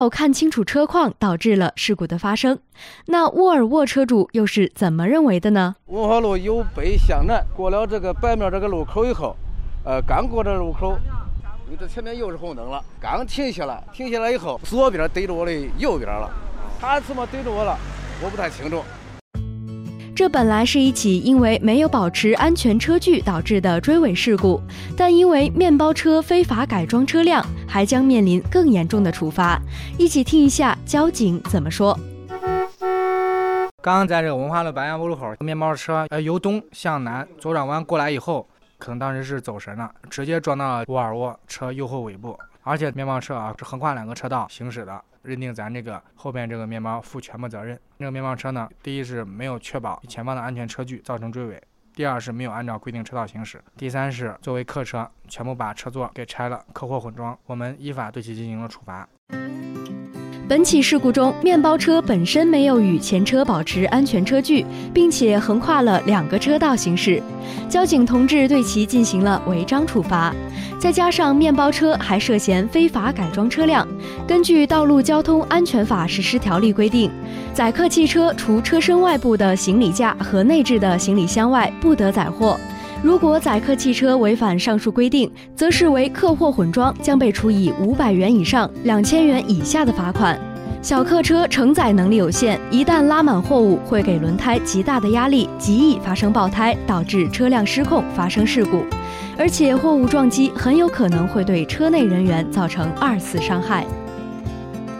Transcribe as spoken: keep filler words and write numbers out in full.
看清楚车况导致了事故的发生。那沃尔沃车主又是怎么认为的呢？ 文化路由北向南过了这个北面这个路口以后，呃，刚过这路口，因为这前面又是红灯了，刚停下来，停下来以后，左边对着我的右边了，他怎么对着我了，我不太清楚。 这本来是一起因为没有保持安全车距导致的追尾事故，但因为面包车非法改装车辆，还将面临更严重的处罚。一起听一下交警怎么说。 刚刚在这个文化路白杨路口，面包车呃由东向南左转弯过来以后，可能当时是走神了，直接撞到沃尔沃车右后尾部，而且面包车啊是横跨两个车道行驶的，认定咱这个后边这个面包负全部责任。这个面包车呢，第一是没有确保前方的安全车距，造成追尾；第二是没有按照规定车道行驶；第三是作为客车全部把车座给拆了，客货混装，我们依法对其进行了处罚。 本起事故中，面包车本身没有与前车保持安全车距，并且横跨了两个车道行驶，交警同志对其进行了违章处罚。再加上面包车还涉嫌非法改装车辆，根据《道路交通安全法实施条例》规定，载客汽车除车身外部的行李架和内置的行李箱外，不得载货。如果载客汽车违反上述规定，则视为客货混装，将被处以五百元以上两千元以下的罚款。小客车承载能力有限，一旦拉满货物，会给轮胎极大的压力，极易发生爆胎，导致车辆失控发生事故。而且货物撞击很有可能会对车内人员造成二次伤害。